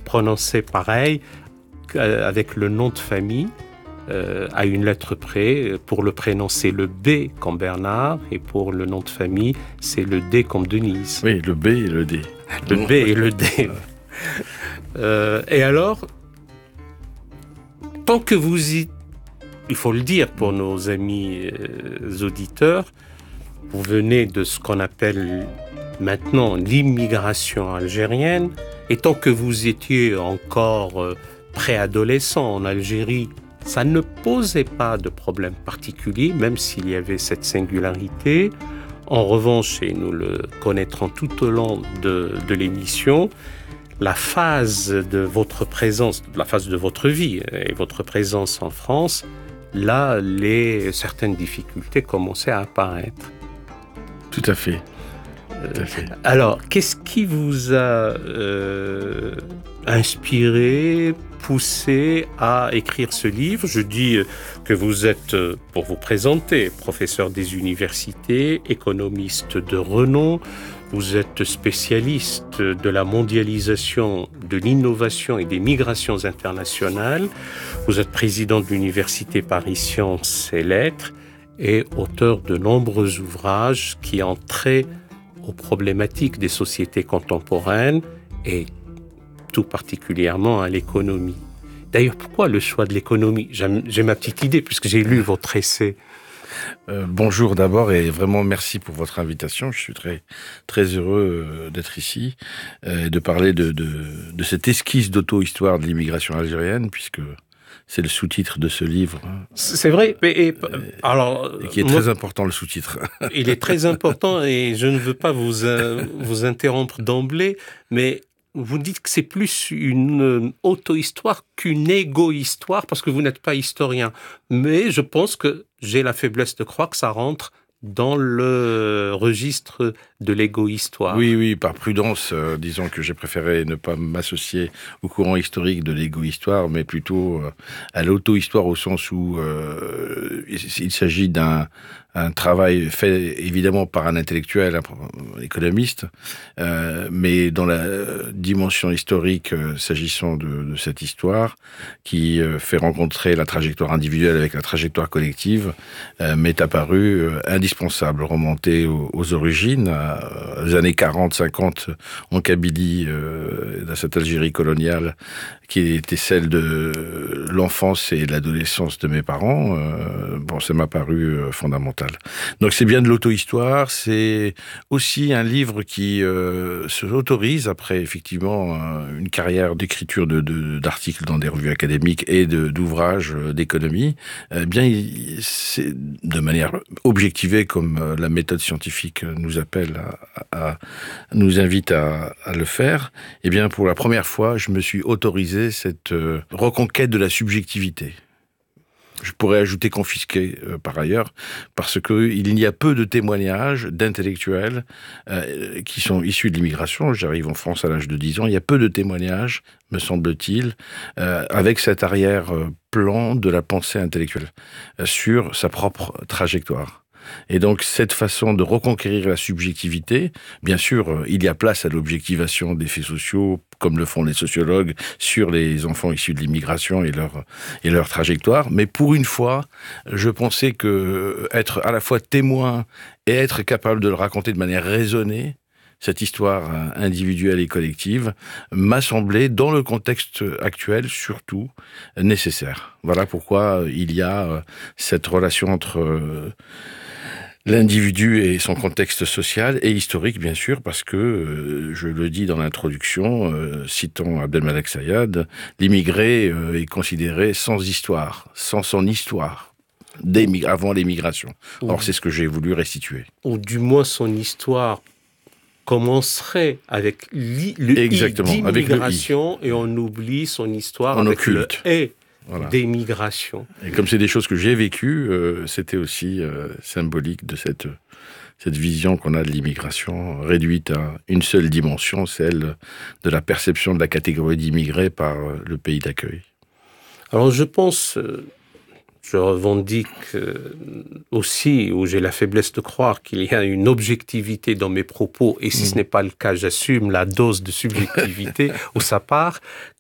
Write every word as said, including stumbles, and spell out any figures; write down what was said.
prononcé pareil, avec le nom de famille, euh, à une lettre près. Pour le prénom, c'est le B comme Bernard, et pour le nom de famille, c'est le D comme Denise. Oui, le B et le D. Le B et le D. euh, et alors, tant que vous y... Il faut le dire pour nos amis euh, auditeurs, vous venez de ce qu'on appelle maintenant l'immigration algérienne, et tant que vous étiez encore euh, préadolescent en Algérie, ça ne posait pas de problème particulier, même s'il y avait cette singularité. En revanche, et nous le connaîtrons tout au long de, de l'émission, la phase de votre présence, la phase de votre vie et votre présence en France, là, les, certaines difficultés commençaient à apparaître. Tout à fait. Tout à fait. Euh, alors, qu'est-ce qui vous a euh, inspiré, poussé à écrire ce livre? Je dis que vous êtes, pour vous présenter, professeur des universités, économiste de renom. Vous êtes spécialiste de la mondialisation, de l'innovation et des migrations internationales. Vous êtes président de l'université Paris Sciences et Lettres et auteur de nombreux ouvrages qui ont trait aux problématiques des sociétés contemporaines et tout particulièrement à l'économie. D'ailleurs, pourquoi le choix de l'économie? J'ai, j'ai ma petite idée puisque j'ai lu votre essai. Euh, bonjour d'abord et vraiment merci pour votre invitation. Je suis très très heureux euh, d'être ici euh, et de parler de, de, de cette esquisse d'auto-histoire de l'immigration algérienne, puisque c'est le sous-titre de ce livre. C'est vrai, mais et, alors et qui est très moi, important le sous-titre. Il est très important et je ne veux pas vous euh, vous interrompre d'emblée, mais vous dites que c'est plus une auto-histoire qu'une égo-histoire parce que vous n'êtes pas historien. Mais je pense que j'ai la faiblesse de croire que ça rentre dans le registre de l'égo-histoire. Oui, oui, par prudence, euh, disons que j'ai préféré ne pas m'associer au courant historique de l'égo-histoire, mais plutôt euh, à l'auto-histoire au sens où euh, il s'agit d'un un travail fait évidemment par un intellectuel, un économiste, euh, mais dans la dimension historique, euh, s'agissant de, de cette histoire, qui euh, fait rencontrer la trajectoire individuelle avec la trajectoire collective, euh, m'est apparu euh, indispensable. Remonter aux, aux origines, à, aux années quarante cinquante, en Kabylie, euh, dans cette Algérie coloniale, qui était celle de l'enfance et de l'adolescence de mes parents, euh, bon, ça m'a paru euh, fondamental. Donc c'est bien de l'auto-histoire, c'est aussi un livre qui euh, se autorise, après effectivement euh, une carrière d'écriture de, de, d'articles dans des revues académiques et de, d'ouvrages d'économie, eh bien il, c'est de manière objectivée comme euh, la méthode scientifique nous appelle, à, à, nous invite à, à le faire. Eh bien pour la première fois, je me suis autorisé cette euh, reconquête de la subjectivité. Je pourrais ajouter confisqué euh, par ailleurs, parce que il y a peu de témoignages d'intellectuels euh, qui sont issus de l'immigration. J'arrive en France à l'âge de dix ans. Il y a peu de témoignages, me semble-t-il, euh, avec cet arrière-plan de la pensée intellectuelle euh, sur sa propre trajectoire. Et donc, cette façon de reconquérir la subjectivité, bien sûr, il y a place à l'objectivation des faits sociaux, comme le font les sociologues, sur les enfants issus de l'immigration et leur, et leur trajectoire. Mais pour une fois, je pensais que être à la fois témoin et être capable de le raconter de manière raisonnée, cette histoire individuelle et collective, m'a semblé, dans le contexte actuel, surtout, nécessaire. Voilà pourquoi il y a cette relation entre l'individu et son contexte social et historique, bien sûr, parce que, euh, je le dis dans l'introduction, euh, citant Abdelmalek Sayad, l'immigré euh, est considéré sans histoire, sans son histoire, avant l'émigration. Or, c'est ce que j'ai voulu restituer. Ou du moins son histoire commencerait avec l'i, le Exactement, i d'immigration avec le i. Et on oublie son histoire on avec occulte. le et. Voilà. D'émigration. Et comme c'est des choses que j'ai vécues, euh, c'était aussi euh, symbolique de cette, cette vision qu'on a de l'immigration, réduite à une seule dimension, celle de la perception de la catégorie d'immigrés par euh, le pays d'accueil. Alors je pense, euh, je revendique euh, aussi, où j'ai la faiblesse de croire qu'il y a une objectivité dans mes propos, et si mmh. ce n'est pas le cas, j'assume la dose de subjectivité où ça part,